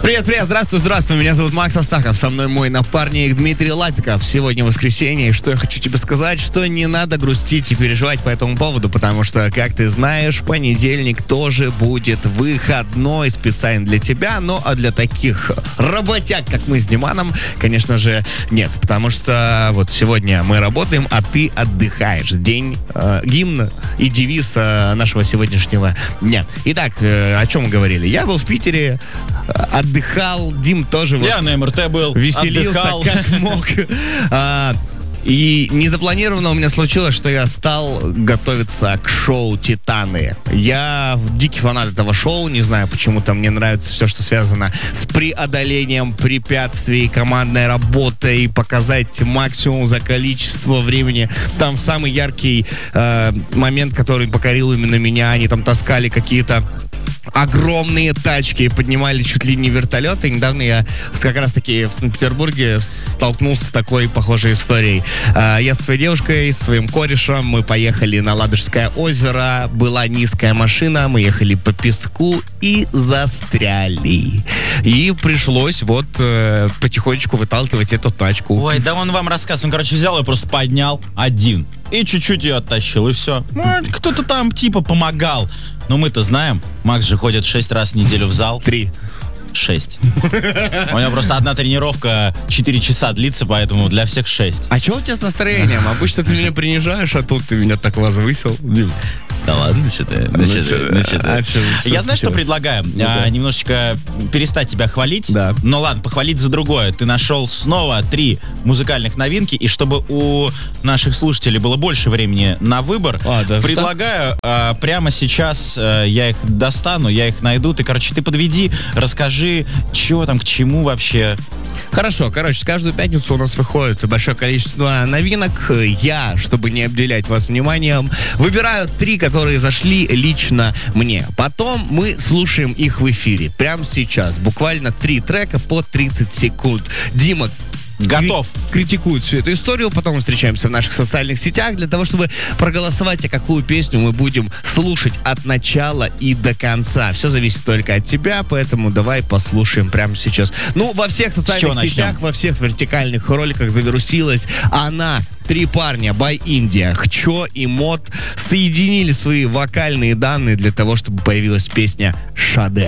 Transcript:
Привет, здравствуй, меня зовут Макс Астахов, со мной мой напарник Дмитрий Лапиков. Сегодня воскресенье, и что я хочу тебе сказать, что не надо грустить и переживать по этому поводу, потому что, как ты знаешь, понедельник тоже будет выходной специально для тебя, а для таких работяг, как мы с Диманом, конечно же, нет, потому что вот сегодня мы работаем, а ты отдыхаешь. День гимна и девиз нашего сегодняшнего дня. Итак, о чем мы говорили? Я был в Питере, отдыхал, Дим тоже я на МРТ был, веселился, отдыхал. как мог. И незапланированно у меня случилось, что я стал готовиться к шоу «Титаны». Я дикий фанат этого шоу, не знаю, почему-то мне нравится все, что связано с преодолением препятствий, командной работой, показать максимум за количество времени. Там самый яркий момент, который покорил именно меня, они там таскали какие-то огромные тачки, поднимали чуть ли не вертолеты. Недавно я как раз таки в Санкт-Петербурге столкнулся с такой похожей историей. Я со своей девушкой, с своим корешем, мы поехали на Ладожское озеро, была низкая машина, мы ехали по песку и застряли. И пришлось потихонечку выталкивать эту тачку. Ой, да он вам рассказывает, он, взял и просто поднял один. И чуть-чуть ее оттащил, и все. Кто-то там типа помогал. Но мы-то знаем, Макс же ходит 6 раз в неделю в зал. 3. 6. У него просто одна тренировка 4 часа длится, поэтому для всех 6. А что у тебя с настроением? Обычно ты меня принижаешь, а тут ты меня так возвысил. Дим. Да ладно, начитай. Я знаю, что предлагаю. Немножечко перестать тебя хвалить. Да. Но ладно, похвалить за другое. Ты нашел снова 3 музыкальных новинки, и чтобы у наших слушателей было больше времени на выбор, предлагаю прямо сейчас я их достану, я их найду. Ты подведи, расскажи, чего там, к чему вообще. Хорошо, каждую пятницу у нас выходит большое количество новинок. Я, чтобы не обделять вас вниманием, выбираю 3, которые зашли лично мне. Потом мы слушаем их в эфире. Прямо сейчас. Буквально 3 трека по 30 секунд. Дима готов. Критикует всю эту историю. Потом мы встречаемся в наших социальных сетях для того, чтобы проголосовать, а какую песню мы будем слушать от начала и до конца. Все зависит только от тебя, поэтому давай послушаем прямо сейчас. Во всех социальных сетях, во всех вертикальных роликах завирусилась она. 3 парня by India, Хчо и Мод соединили свои вокальные данные для того, чтобы появилась песня «Шаде».